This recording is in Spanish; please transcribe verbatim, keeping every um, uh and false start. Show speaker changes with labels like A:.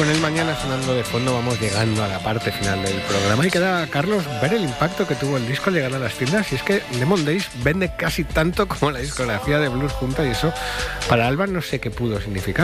A: Con el mañana sonando de fondo vamos llegando a la parte final del programa y queda, Carlos, ver el impacto que tuvo el disco al llegar a las tiendas. Y es que Lemon Days vende casi tanto como la discografía de Blues junta, y eso para Alba no sé qué pudo significar.